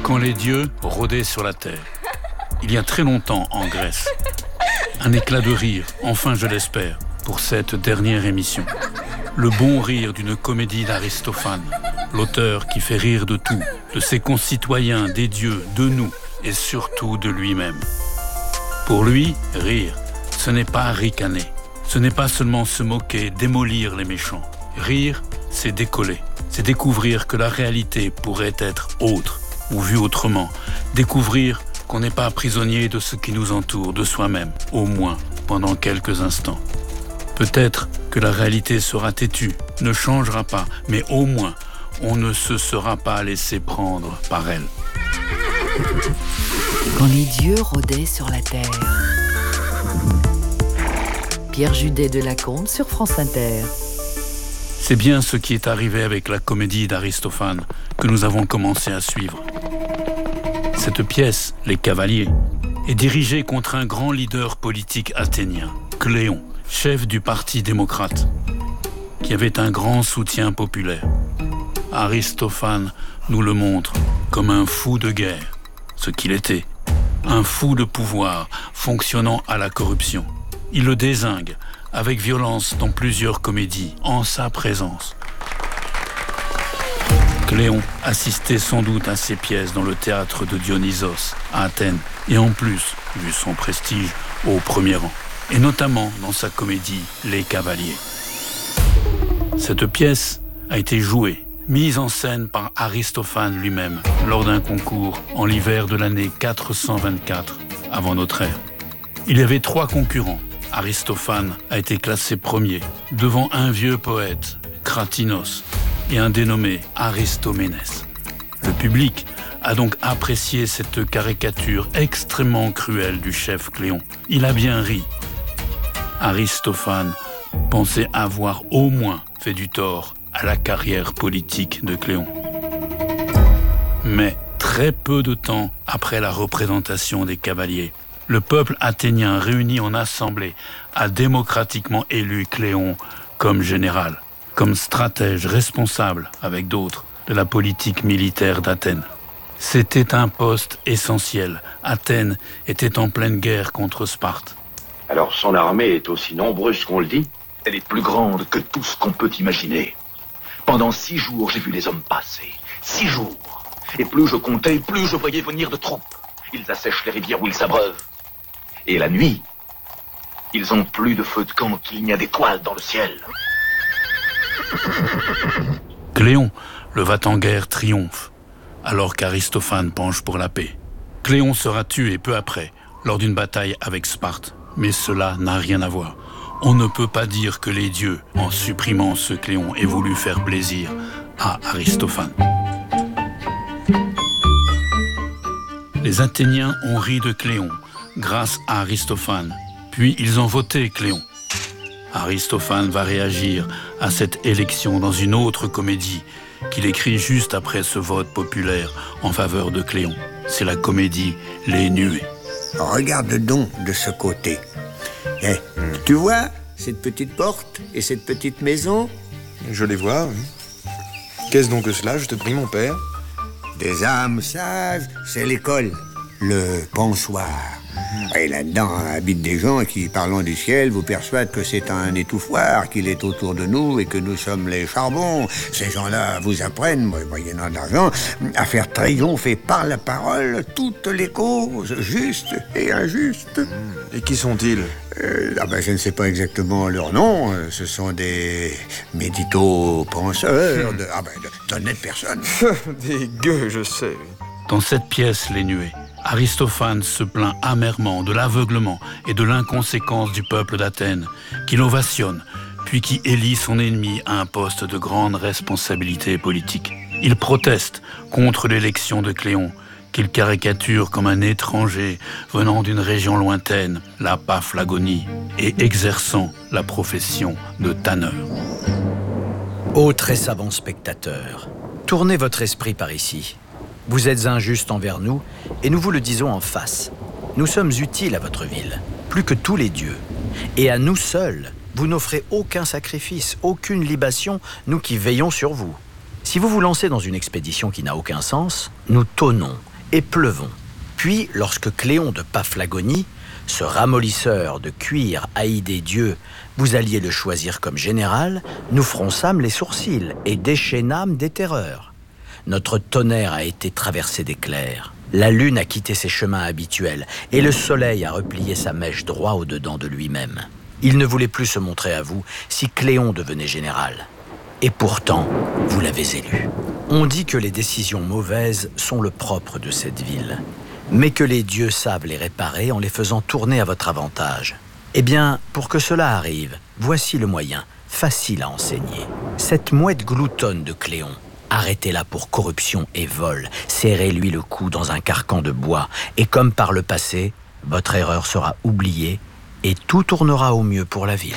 Quand les dieux rôdaient sur la terre, il y a très longtemps en Grèce. Un éclat de rire, enfin je l'espère, pour cette dernière émission. Le bon rire d'une comédie d'Aristophane, l'auteur qui fait rire de tout, de ses concitoyens, des dieux, de nous et surtout de lui-même. Pour lui, rire, ce n'est pas ricaner, ce n'est pas seulement se moquer, démolir les méchants. Rire, c'est décoller, c'est découvrir que la réalité pourrait être autre ou vue autrement, découvrir qu'on n'est pas prisonnier de ce qui nous entoure, de soi-même, au moins pendant quelques instants. Peut-être que la réalité sera têtue, ne changera pas, mais au moins, on ne se sera pas laissé prendre par elle. Quand les dieux rôdaient sur la terre. Pierre Judet de Lacombe sur France Inter. C'est bien ce qui est arrivé avec la comédie d'Aristophane que nous avons commencé à suivre. Cette pièce, Les Cavaliers, est dirigée contre un grand leader politique athénien, Cléon, chef du Parti démocrate, qui avait un grand soutien populaire. Aristophane nous le montre comme un fou de guerre, ce qu'il était, un fou de pouvoir fonctionnant à la corruption. Il le dézingue avec violence dans plusieurs comédies, en sa présence. Cléon assistait sans doute à ces pièces dans le théâtre de Dionysos, à Athènes, et en plus, vu son prestige, au premier rang, et notamment dans sa comédie Les Cavaliers. Cette pièce a été jouée, mise en scène par Aristophane lui-même, lors d'un concours en l'hiver de l'année 424 avant notre ère. Il y avait 3 concurrents. Aristophane a été classé premier, devant un vieux poète, Cratinos, et un dénommé Aristoménès. Le public a donc apprécié cette caricature extrêmement cruelle du chef Cléon. Il a bien ri. Aristophane pensait avoir au moins fait du tort à la carrière politique de Cléon. Mais très peu de temps après la représentation des cavaliers, le peuple athénien réuni en assemblée a démocratiquement élu Cléon comme général, comme stratège responsable, avec d'autres, de la politique militaire d'Athènes. C'était un poste essentiel. Athènes était en pleine guerre contre Sparte. Alors son armée est aussi nombreuse qu'on le dit? Elle est plus grande que tout ce qu'on peut imaginer. Pendant 6 jours, j'ai vu les hommes passer. 6 jours. Et plus je comptais, plus je voyais venir de troupes. Ils assèchent les rivières où ils s'abreuvent. Et la nuit, ils ont plus de feux de camp qu'il n'y a d'étoiles dans le ciel. Cléon, le va-t-en-guerre, triomphe, alors qu'Aristophane penche pour la paix. Cléon sera tué peu après, lors d'une bataille avec Sparte. Mais cela n'a rien à voir. On ne peut pas dire que les dieux, en supprimant ce Cléon, aient voulu faire plaisir à Aristophane. Les Athéniens ont ri de Cléon grâce à Aristophane, puis ils ont voté Cléon. Aristophane va réagir à cette élection dans une autre comédie qu'il écrit juste après ce vote populaire en faveur de Cléon. C'est la comédie Les Nuées. Regarde donc de ce côté. Tu vois cette petite porte et cette petite maison? Je les vois, oui. Qu'est-ce donc que cela, je te prie, mon père? Des âmes sages, c'est l'école, le pensoir. Et là-dedans habitent des gens qui, parlant du ciel, vous persuadent que c'est un étouffoir, qu'il est autour de nous et que nous sommes les charbons. Ces gens-là vous apprennent, moyennant de l'argent, à faire triompher par la parole toutes les causes, justes et injustes. Et qui sont-ils? Je ne sais pas exactement leur nom. Ce sont des médito-penseurs, d'honnêtes personnes. Des gueux, je sais. Dans cette pièce, Les Nuées, Aristophane se plaint amèrement de l'aveuglement et de l'inconséquence du peuple d'Athènes, qui l'ovationne, puis qui élit son ennemi à un poste de grande responsabilité politique. Il proteste contre l'élection de Cléon, qu'il caricature comme un étranger venant d'une région lointaine, la Paphlagonie, et exerçant la profession de tanneur. Ô très savants spectateurs, tournez votre esprit par ici. Vous êtes injustes envers nous, et nous vous le disons en face. Nous sommes utiles à votre ville, plus que tous les dieux. Et à nous seuls, vous n'offrez aucun sacrifice, aucune libation, nous qui veillons sur vous. Si vous vous lancez dans une expédition qui n'a aucun sens, nous tonnons et pleuvons. Puis, lorsque Cléon de Paphlagonie, ce ramollisseur de cuir haï des dieux, vous alliez le choisir comme général, nous fronçâmes les sourcils et déchaînâmes des terreurs. Notre tonnerre a été traversé d'éclairs. La lune a quitté ses chemins habituels et le soleil a replié sa mèche droit au-dedans de lui-même. Il ne voulait plus se montrer à vous si Cléon devenait général. Et pourtant, vous l'avez élu. On dit que les décisions mauvaises sont le propre de cette ville, mais que les dieux savent les réparer en les faisant tourner à votre avantage. Eh bien, pour que cela arrive, voici le moyen, facile à enseigner. Cette mouette gloutonne de Cléon, arrêtez-la pour corruption et vol, serrez-lui le cou dans un carcan de bois, et comme par le passé, votre erreur sera oubliée et tout tournera au mieux pour la ville.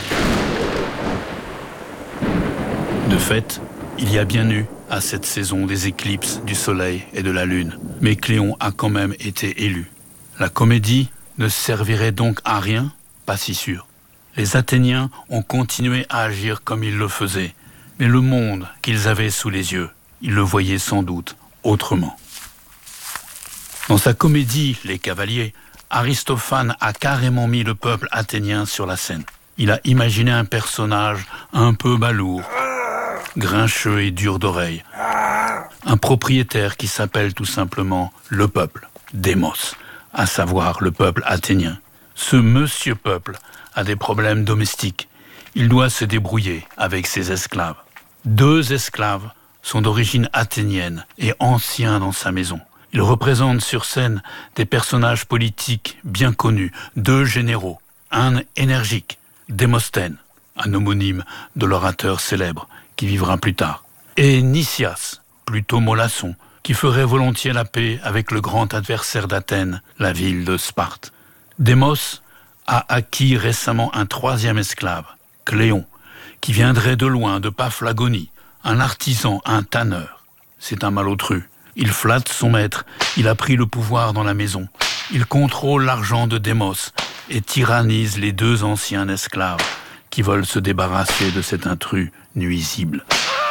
De fait, il y a bien eu, à cette saison, des éclipses du soleil et de la lune. Mais Cléon a quand même été élu. La comédie ne servirait donc à rien? Pas si sûr. Les Athéniens ont continué à agir comme ils le faisaient. Mais le monde qu'ils avaient sous les yeux, ils le voyaient sans doute autrement. Dans sa comédie « Les Cavaliers », Aristophane a carrément mis le peuple athénien sur la scène. Il a imaginé un personnage un peu balourd, grincheux et dur d'oreille. Un propriétaire qui s'appelle tout simplement le peuple, Démos, à savoir le peuple athénien. Ce monsieur peuple a des problèmes domestiques. Il doit se débrouiller avec ses esclaves. 2 esclaves sont d'origine athénienne et anciens dans sa maison. Ils représentent sur scène des personnages politiques bien connus, 2 généraux, un énergique, Démosthène, un homonyme de l'orateur célèbre qui vivra plus tard, et Nicias, plutôt mollasson, qui ferait volontiers la paix avec le grand adversaire d'Athènes, la ville de Sparte. Démos a acquis récemment un 3e esclave, Cléon, qui viendrait de loin, de Paphlagonie, un artisan, un tanneur. C'est un malotru. Il flatte son maître, il a pris le pouvoir dans la maison. Il contrôle l'argent de Démos et tyrannise les 2 anciens esclaves qui veulent se débarrasser de cet intrus nuisible.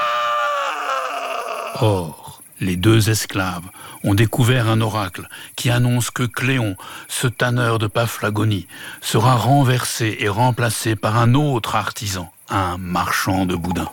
Or, les 2 esclaves ont découvert un oracle qui annonce que Cléon, ce tanneur de Paphlagonie, sera renversé et remplacé par un autre artisan, un marchand de boudin.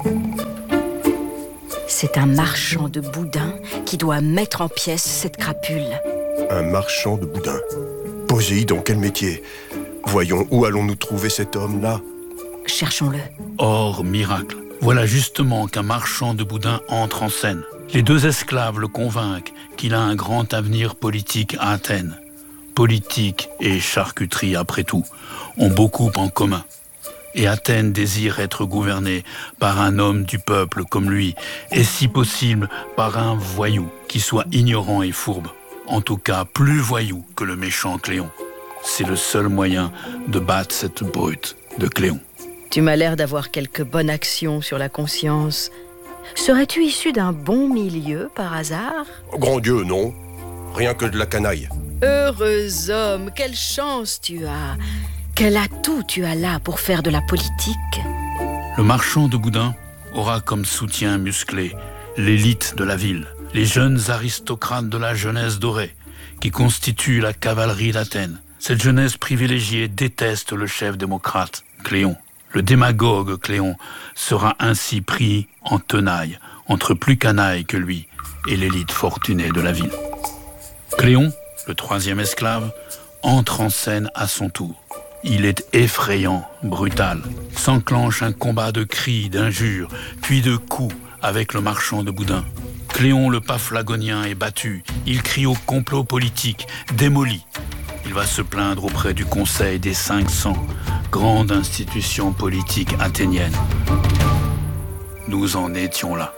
C'est un marchand de boudin qui doit mettre en pièces cette crapule. Un marchand de boudin. Poséidon, quel métier? Voyons, où allons-nous trouver cet homme-là? Cherchons-le. Or, miracle, voilà justement qu'un marchand de boudin entre en scène. Les 2 esclaves le convainquent qu'il a un grand avenir politique à Athènes. Politique et charcuterie, après tout, ont beaucoup en commun. Et Athènes désire être gouvernée par un homme du peuple comme lui, et si possible par un voyou qui soit ignorant et fourbe. En tout cas, plus voyou que le méchant Cléon. C'est le seul moyen de battre cette brute de Cléon. Tu m'as l'air d'avoir quelques bonnes actions sur la conscience. Serais-tu issu d'un bon milieu par hasard? Grand Dieu, non. Rien que de la canaille. Heureux homme, quelle chance tu as! Quel atout tu as là pour faire de la politique? Le marchand de boudin aura comme soutien musclé l'élite de la ville, les jeunes aristocrates de la jeunesse dorée, qui constituent la cavalerie d'Athènes. Cette jeunesse privilégiée déteste le chef démocrate, Cléon. Le démagogue Cléon sera ainsi pris en tenaille entre plus canaille que lui et l'élite fortunée de la ville. Cléon, le 3e esclave, entre en scène à son tour. Il est effrayant, brutal. S'enclenche un combat de cris, d'injures, puis de coups avec le marchand de boudin. Cléon le Paphlagonien est battu. Il crie au complot politique, démoli. Il va se plaindre auprès du Conseil des 500, grande institution politique athénienne. Nous en étions là.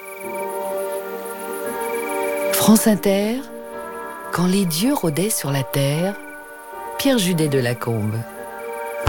France Inter, quand les dieux rôdaient sur la terre, Pierre Judet de Lacombe.